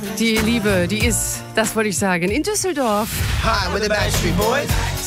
Die Liebe, die ist, das wollte ich sagen, in Düsseldorf. Hi, with the Backstreet Boys.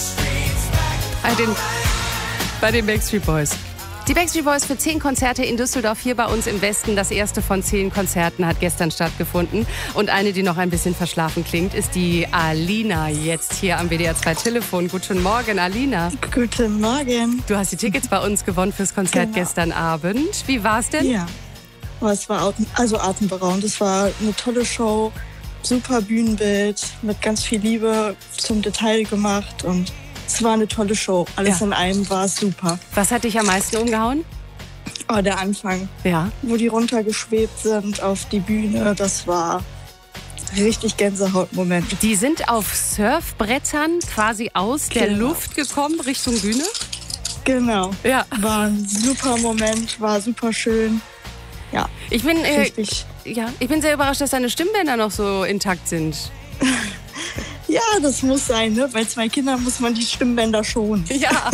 Bei den Backstreet Boys. Die Backstreet Boys für 10 Konzerte in Düsseldorf, hier bei uns im Westen. Das erste von 10 Konzerten hat gestern stattgefunden. Und eine, die noch ein bisschen verschlafen klingt, ist die Alina, jetzt hier am WDR 2 Telefon. Guten Morgen, Alina. Guten Morgen. Du hast die Tickets bei uns gewonnen fürs Konzert gestern Abend. Wie war's denn? Ja, es war atemberaubend. Es war eine tolle Show, super Bühnenbild, mit ganz viel Liebe zum Detail gemacht und es war eine tolle Show. Alles in einem war super. Was hat dich am meisten umgehauen? Oh, der Anfang. Ja. Wo die runtergeschwebt sind auf die Bühne, das war richtig Gänsehautmoment. Die sind auf Surfbrettern quasi aus der Luft gekommen Richtung Bühne? Genau. Ja. War ein super Moment, war super schön. Ja. Ich bin richtig. Ich bin sehr überrascht, dass deine Stimmbänder noch so intakt sind. Ja, das muss sein, ne? Bei 2 Kindern muss man die Stimmbänder schonen. Ja.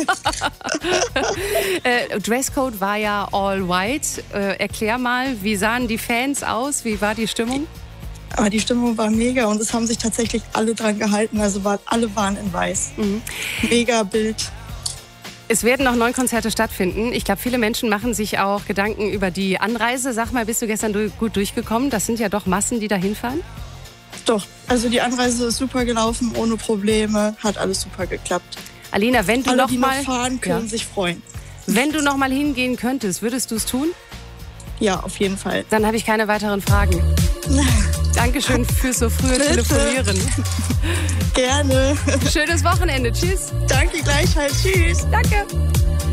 Dresscode war ja all white. Erklär mal, wie sahen die Fans aus? Wie war die Stimmung? Aber die Stimmung war mega und es haben sich tatsächlich alle dran gehalten. Also alle waren in weiß. Mega Bild. Es werden noch 9 Konzerte stattfinden. Ich glaube, viele Menschen machen sich auch Gedanken über die Anreise. Sag mal, bist du gestern gut durchgekommen? Das sind ja doch Massen, die da hinfahren. Doch, also die Anreise ist super gelaufen, ohne Probleme, hat alles super geklappt. Alina, wenn du alle, noch die mal noch fahren, können sich freuen. Wenn du noch mal hingehen könntest, würdest du es tun? Ja, auf jeden Fall. Dann habe ich keine weiteren Fragen. Dankeschön fürs so frühe Telefonieren. Gerne. Schönes Wochenende. Tschüss. Danke gleichfalls. Tschüss. Danke.